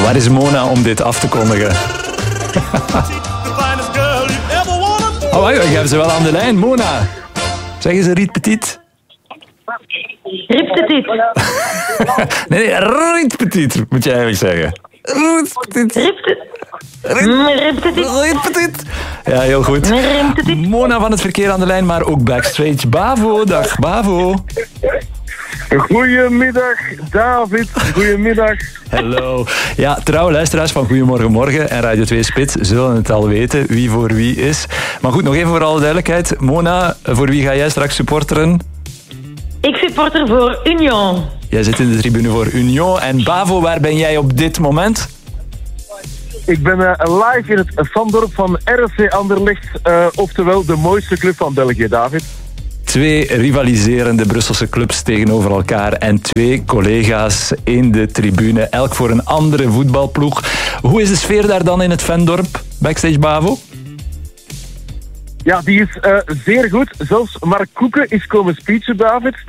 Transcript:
Waar is Mona om dit af te kondigen? Oh, wacht, ik heb ze wel aan de lijn. Mona. Zeggen ze Riet Petit? Riet Petit. Nee, Riet Petit moet jij eigenlijk zeggen. Riet Petit. Riet Petit. Ja, heel goed. Mona van het verkeer aan de lijn, maar ook backstage. Bavo, dag Bavo. Goedemiddag, David. Goedemiddag. Hallo. Ja, trouwe luisteraars van Goedemorgen Morgen en Radio 2 Spits zullen het al weten wie voor wie is. Maar goed, nog even voor alle duidelijkheid. Mona, voor wie ga jij straks supporteren? Ik supporter voor Union. Jij zit in de tribune voor Union. En Bavo, waar ben jij op dit moment? Ik ben live in het fandorp van RC Anderlecht, oftewel de mooiste club van België, David. 2 rivaliserende Brusselse clubs tegenover elkaar en 2 collega's in de tribune, elk voor een andere voetbalploeg. Hoe is de sfeer daar dan in het fandorp, backstage Bavo? Ja, die is zeer goed. Zelfs Mark Koeken is komen speechen, David.